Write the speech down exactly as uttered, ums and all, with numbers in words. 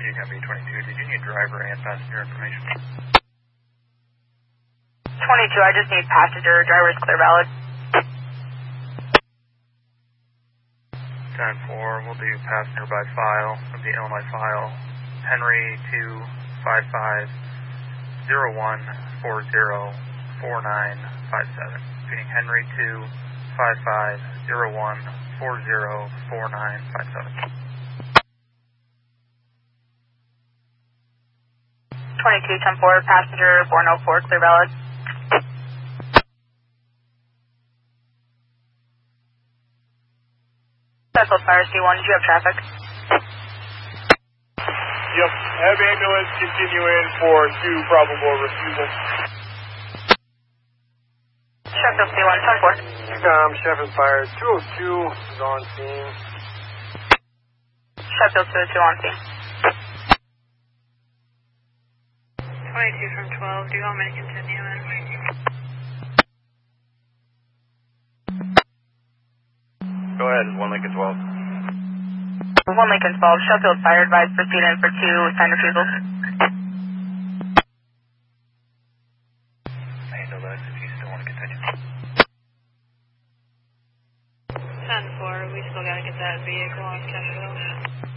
G Copy twenty-two, did you need driver and passenger information? twenty-two, I just need passenger. Driver's clear valid. ten four, we'll do passenger by file of the Illinois file. Henry two five five zero one four zero four nine five seven. Repeating Henry two five five zero one four zero four nine five seven. twenty-two, ten four, passenger four oh four, clear valid. Circle Fire C one, do you have traffic? Yep, have ambulance continue in for two probable refusal. Sheffield C one, ten four. Um, Sheffield Fire two oh two is on scene. Sheffield two oh two on scene. twenty-two from twelve, do you want me to continue in? Go ahead, one Lincoln twelve. one Lincoln twelve, Sheffield Fire advised proceed in for two sign refusals. Handle that if you still want to continue. ten four, we still gotta get that vehicle on Kenville.